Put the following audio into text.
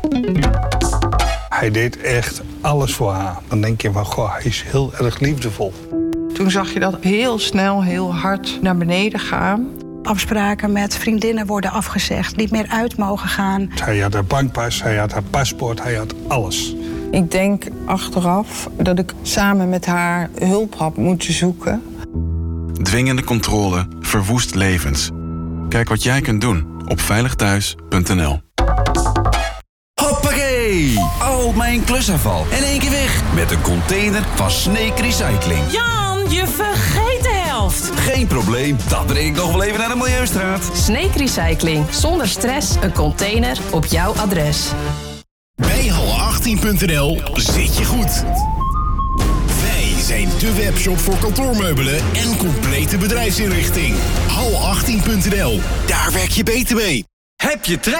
Hij deed echt alles voor haar. Dan denk je van, goh, hij is heel erg liefdevol. Toen zag je dat heel snel, heel hard naar beneden gaan. Afspraken met vriendinnen worden afgezegd, niet meer uit mogen gaan. Hij had haar bankpas, hij had haar paspoort, hij had alles. Ik denk achteraf dat ik samen met haar hulp had moeten zoeken. Dwingende controle verwoest levens. Kijk wat jij kunt doen op veiligthuis.nl. Hoppakee! Al mijn klusafval in één keer weg. Met een container van Sneek Recycling. Jan, je vergeet de helft. Geen probleem, dat breng ik nog wel even naar de Milieustraat. Sneek Recycling. Zonder stress, een container op jouw adres. Bij hal18.nl zit je goed. Wij zijn de webshop voor kantoormeubelen en complete bedrijfsinrichting. Hal18.nl, daar werk je beter mee. Heb je